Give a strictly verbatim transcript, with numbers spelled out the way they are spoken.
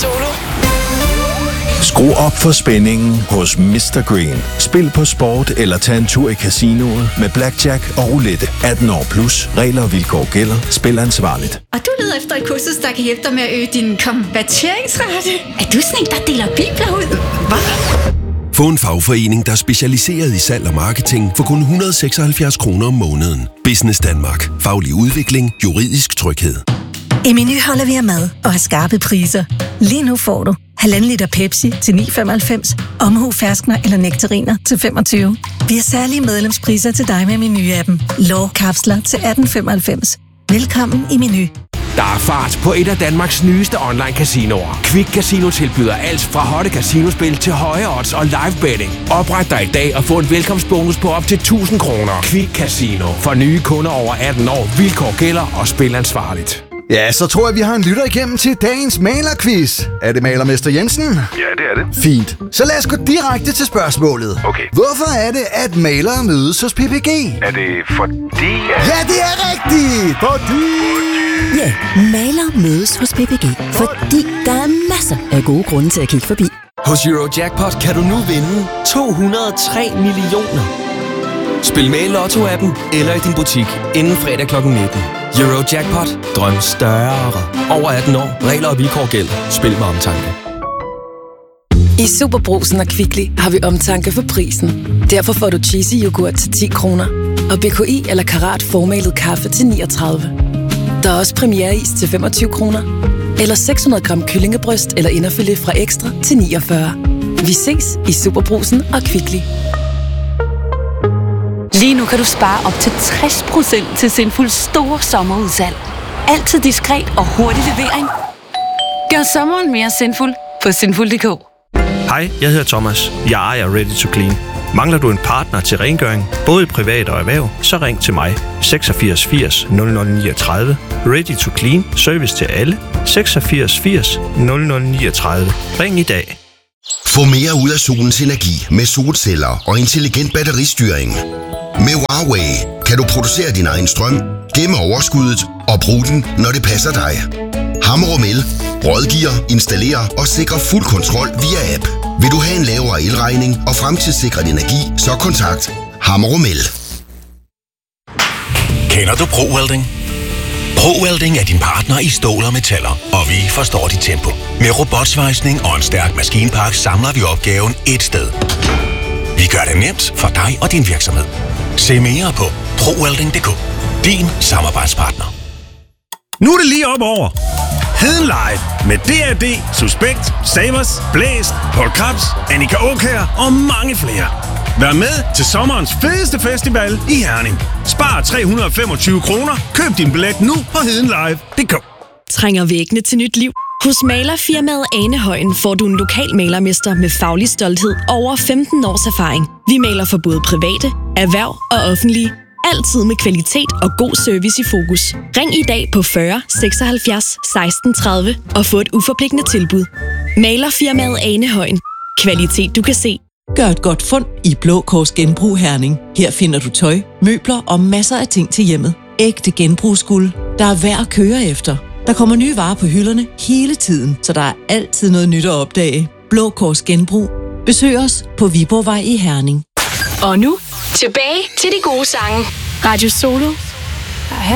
Solo. Skru op for spændingen hos mister Green. Spil på sport eller tag en tur i casinoet med blackjack og roulette. atten år plus. Regler og vilkår gælder. Spil ansvarligt. Og du leder efter et kursus, der kan hjælpe dig med at øge din konverteringsrate. Er du sådan en, der deler bibler ud? Hvad? Få en fagforening, der er specialiseret i salg og marketing for kun et hundrede og seksoghalvfjerds kroner om måneden. Business Danmark. Faglig udvikling. Juridisk tryghed. I Meny holder vi af mad og har skarpe priser. Lige nu får du halvanden liter Pepsi til ni femoghalvfems, omhu ferskner eller nektariner til femogtyve. Vi har særlige medlemspriser til dig med Meny-appen. Lov kapsler til atten femoghalvfems. Velkommen i Meny. Der er fart på et af Danmarks nyeste online casinoer. Quick Casino tilbyder alt fra hotte casinospil til høje odds og live betting. Opret dig i dag og få en velkomstbonus på op til tusind kroner. Quick Casino. For nye kunder over atten år. Vilkår gælder og spil ansvarligt. Ja, så tror jeg, vi har en lytter igennem til dagens malerquiz. Er det malermester Jensen? Ja, det er det. Fint. Så lad os gå direkte til spørgsmålet. Okay. Hvorfor er det, at malere mødes hos P P G? Er det fordi... Ja, det er rigtigt! Fordi... Ja, malere mødes hos P P G, fordi der er masser af gode grunde til at kigge forbi. Hos Eurojackpot kan du nu vinde to hundrede og tre millioner. Spil med i Lotto-appen eller i din butik inden fredag klokken nitten. Eurojackpot. Drøm større. Over atten år. Regler og vilkår gælder. Spil med omtanke. I Superbrugsen og Kvickly har vi omtanke for prisen. Derfor får du cheesy yoghurt til ti kroner. Og B K I eller Karat formalet kaffe til niogtredive. Der er også premiereis til femogtyve kroner. Eller seks hundrede gram kyllingebryst eller inderfilet fra Ekstra til niogfyrre. Vi ses i Superbrugsen og Kvickly. Lige nu kan du spare op til tres procent til Sinfuls store sommerudsalg. Altid diskret og hurtig levering. Gør sommeren mere sinful på sinful punktum d k. Hej, jeg hedder Thomas. Jeg ejer Ready to Clean. Mangler du en partner til rengøring, både i privat og erhverv, så ring til mig. seksogfirs firs nul nul niogtredive. Ready to Clean. Service til alle. seksogfirs firs nul nul niogtredive. Ring i dag. Få mere ud af solens energi med solceller og intelligent batteristyring. Med Huawei kan du producere din egen strøm, gemme overskuddet og bruge den, når det passer dig. Hammer og El rådgiver, installerer og sikrer fuld kontrol via app. Vil du have en lavere elregning og fremtidssikret energi, så kontakt Hammer og El. Kender du ProWelding? ProWelding er din partner i stål og metaller, og vi forstår dit tempo. Med robotsvejsning og en stærk maskinpark samler vi opgaven et sted. Vi gør det nemt for dig og din virksomhed. Se mere på ProWelding punktum d k. Din samarbejdspartner. Nu er det lige op over. Heden Live med D R D, Suspekt, Savers, Blæst, Paul Krabs, Annika Aukjær og mange flere. Vær med til sommerens fedeste festival i Herning. Spar tre hundrede og femogtyve kroner. Køb din billet nu på hedenlive punktum d k. Trænger væggene til nyt liv? Hos malerfirmaet Anehøjen får du en lokal malermester med faglig stolthed over femten års erfaring. Vi maler for både private, erhverv og offentlige. Altid med kvalitet og god service i fokus. Ring i dag på fyrre seksoghalvfjerds seksten tredive og få et uforpligtende tilbud. Malerfirmaet Anehøjen. Kvalitet du kan se. Gør et godt fund i Blå Kors Genbrug Herning. Her finder du tøj, møbler og masser af ting til hjemmet. Ægte genbrugsguld, der er værd at køre efter. Der kommer nye varer på hylderne hele tiden, så der er altid noget nyt at opdage. Blå Kors Genbrug. Besøg os på Viborgvej i Herning. Og nu tilbage til de gode sange. Radio Solo.